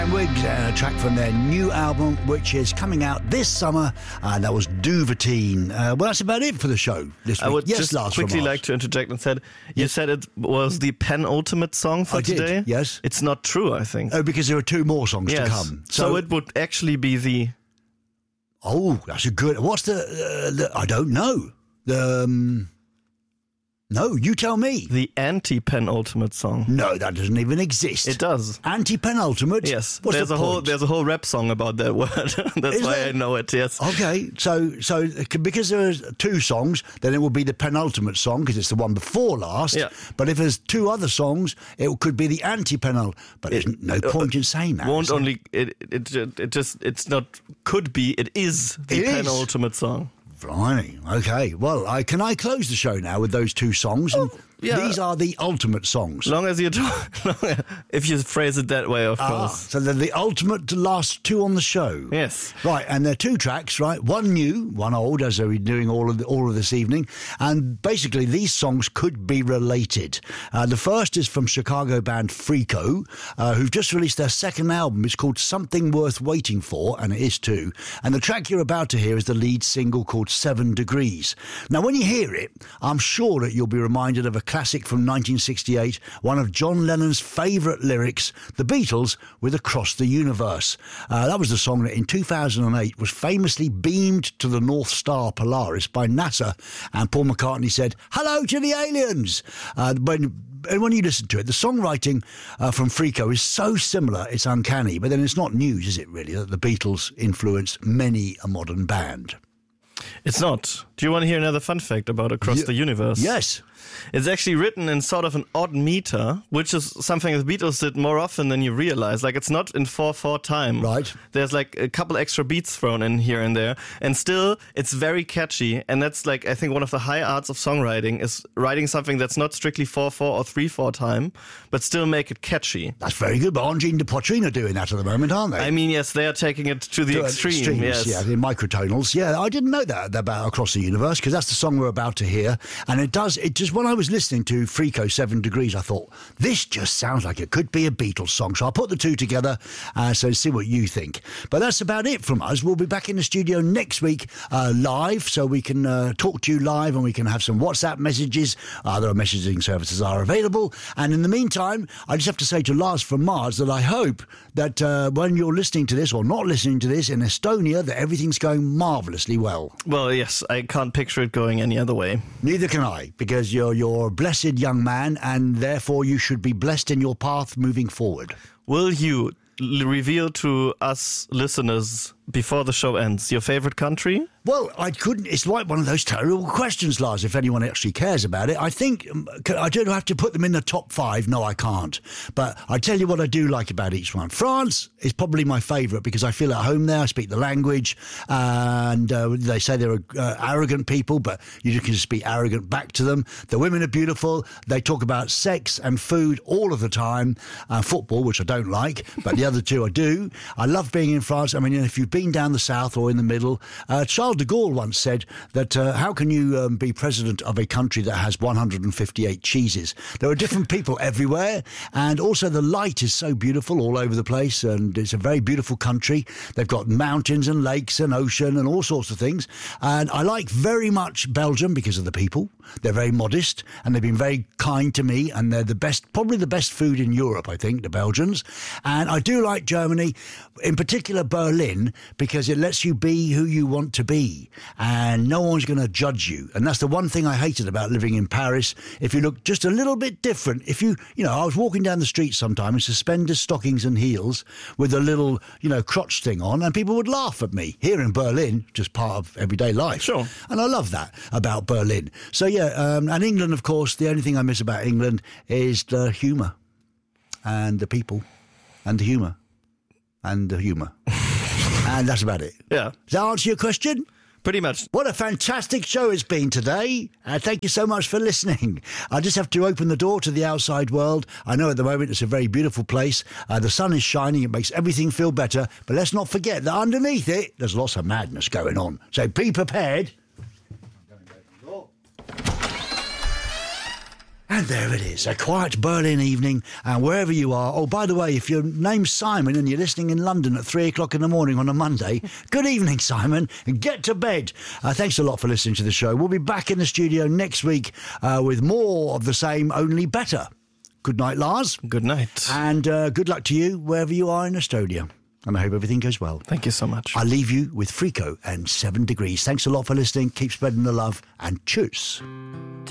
Wigs and a track from their new album, which is coming out this summer, and that was Duvetine. Well, that's about it for the show this week. I would just quickly like to interject and said, you said it was the penultimate song for today? Did, yes. It's not true, I think. Oh, because there are two more songs to come. So it would actually be the... Oh, that's a good... What's the I don't know. No, you tell me. The anti-penultimate song. No, that doesn't even exist. It does. Anti-penultimate? Yes. What's there's a whole rap song about that word. That's why I know it, yes. Okay, so because there's two songs, then it will be the penultimate song because it's the one before last. Yeah. But if there's two other songs, it could be the anti-penultimate. But there's no point in saying that. Won't only it's not could be, it is the penultimate song. Blimey. Okay. Well, can I close the show now with those two songs? And these are the ultimate songs. Long as you if you phrase it that way, of course. So they're the ultimate last two on the show. Yes. Right, and they're two tracks, right? One new, one old, as we're doing all of this evening. And basically, these songs could be related. The first is from Chicago band Freako, who've just released their second album. It's called Something Worth Waiting For, and it is too. And the track you're about to hear is the lead single called 7 Degrees. Now, when you hear it, I'm sure that you'll be reminded of a classic from 1968, one of John Lennon's favourite lyrics, The Beatles with Across the Universe. That was the song that in 2008 was famously beamed to the North Star Polaris by NASA, and Paul McCartney said, "Hello to the aliens!" And when you listen to it, the songwriting from Freako is so similar, it's uncanny. But then it's not news, is it really, that the Beatles influenced many a modern band? It's not. Do you want to hear another fun fact about Across the Universe? Yes. It's actually written in sort of an odd meter, which is something the Beatles did more often than you realize. Like, it's not in 4/4 time. Right. There's like a couple extra beats thrown in here and there. And still, it's very catchy. And that's like, I think one of the high arts of songwriting is writing something that's not strictly 4/4 or 3/4 time, but still make it catchy. That's very good. But Angine de Poitrine are doing that at the moment, aren't they? I mean, yes, they are taking it to the extreme. Yes. Yeah, the microtonals. Yeah, I didn't know that about Across the Universe, because that's the song we're about to hear. And it just, when I was listening to Freako 7 Degrees, I thought, this just sounds like it could be a Beatles song. So I'll put the two together, so see what you think. But that's about it from us. We'll be back in the studio next week live, so we can talk to you live and we can have some WhatsApp messages. Other messaging services are available. And in the meantime, I just have to say to Lars from Mars that I hope that when you're listening to this or not listening to this in Estonia, that everything's going marvellously well. Well, yes, I can't picture it going any other way. Neither can I, because you're a blessed young man, and therefore you should be blessed in your path moving forward. Will you reveal to us listeners before the show ends your favorite country? Well, I couldn't. It's like one of those terrible questions, Lars, if anyone actually cares about it. I think I don't have to put them in the top 5. No, I can't. But I tell you what I do like about each one. France is probably my favourite because I feel at home there. I speak the language, and they say they're arrogant people, but you can just be arrogant back to them. The women are beautiful. They talk about sex and food all of the time. Football, which I don't like, but the other two I do. I love being in France. I mean, if you've been down the south or in the middle, Charles de Gaulle once said that how can you be president of a country that has 158 cheeses? There are different people everywhere, and also the light is so beautiful all over the place, and it's a very beautiful country. They've got mountains and lakes and ocean and all sorts of things, and I like very much Belgium because of the people. They're very modest, and they've been very kind to me, and they're the best, probably the best food in Europe, I think, the Belgians. And I do like Germany, in particular Berlin, because it lets you be who you want to be, and no one's going to judge you. And that's the one thing I hated about living in Paris. If you look just a little bit different, if you know, I was walking down the street sometime in suspenders, stockings and heels with a little, crotch thing on, and people would laugh at me. Here in Berlin, just part of everyday life. Sure. And I love that about Berlin. So yeah, and England, of course, the only thing I miss about England is the humour and the people and the humour and the humour. And that's about it. Yeah. Does that answer your question? Pretty much. What a fantastic show it's been today. Thank you so much for listening. I just have to open the door to the outside world. I know at the moment it's a very beautiful place. The sun is shining. It makes everything feel better. But let's not forget that underneath it, there's lots of madness going on. So be prepared. And there it is, a quiet Berlin evening, and wherever you are. Oh, by the way, if your name's Simon and you're listening in London at 3 o'clock in the morning on a Monday, good evening, Simon, and get to bed. Thanks a lot for listening to the show. We'll be back in the studio next week with more of the same, only better. Good night, Lars. Good night. And good luck to you wherever you are in Estonia. And I hope everything goes well. Thank you so much. I'll leave you with Frico and 7 Degrees. Thanks a lot for listening. Keep spreading the love, and tschüss.